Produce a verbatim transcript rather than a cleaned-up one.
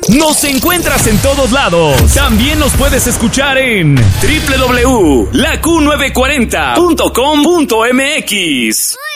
Nos encuentras en todos lados. También nos puedes escuchar en doble u doble u doble u punto la q novecientos cuarenta punto com punto m x.